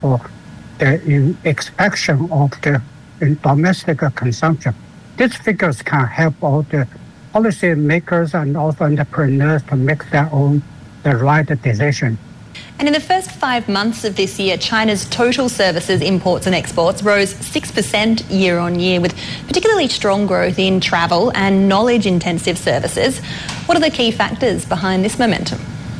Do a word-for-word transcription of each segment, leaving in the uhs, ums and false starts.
for the in expansion of the in domestic consumption. These figures can help all the policy makers and also entrepreneurs to make their own the right decision. And in the first five months of this year, China's total services imports and exports rose six percent year on year, with particularly strong growth in travel and knowledge-intensive services. What are the key factors behind this momentum?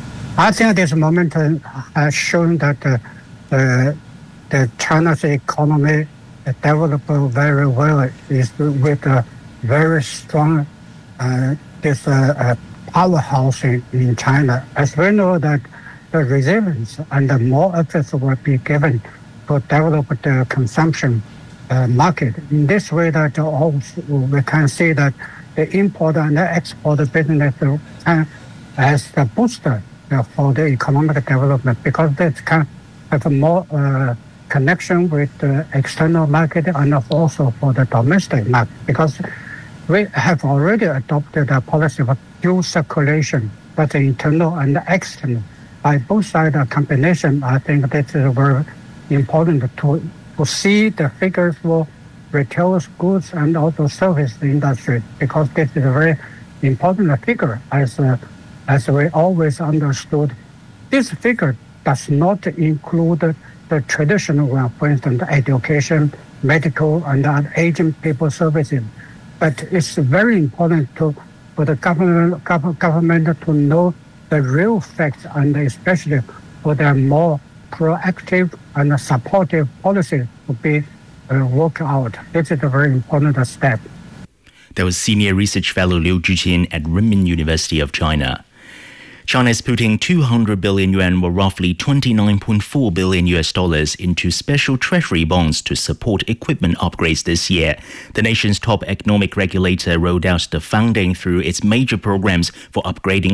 I think this momentum has shown that uh, the, the China's economy developed very well is with a very strong uh, this uh, uh, powerhouse in, in China. As we know that the resilience and the more efforts will be given to develop the consumption uh, market. In this way, that also we can see that the import and the export business can as the booster for the economic development, because it can have a more uh, connection with the external market and also for the domestic market, because we have already adopted a policy of dual circulation, both internal and external. By both sides of combination, I think this is very important to, to see the figures for retail goods and also service industry, because this is a very important figure as uh, as we always understood. This figure does not include the traditional one, for instance, education, medical, and uh, aging people services. But it's very important to, for the government, government to know the real facts, and especially for their more proactive and supportive policy to be uh, worked out. This is a very important step. That was Senior Research Fellow Liu Zhiqian at Renmin University of China. China is putting two hundred billion yuan, or roughly twenty-nine point four billion U S dollars, into special treasury bonds to support equipment upgrades this year. The nation's top economic regulator rolled out the funding through its major programs for upgrading